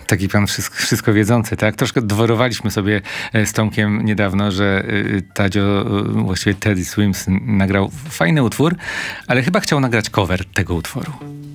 Taki pan wszystko wiedzący, tak? Troszkę dworowaliśmy sobie z Tomkiem niedawno, że Tadzio, właściwie Teddy Swims nagrał fajny utwór, ale chyba chciał nagrać cover tego utworu.